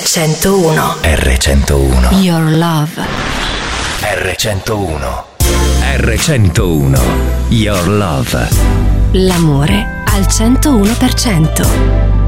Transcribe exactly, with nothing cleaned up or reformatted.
centouno. erre centouno. Your love. erre centouno. erre centouno. Your love. L'amore al centouno per cento.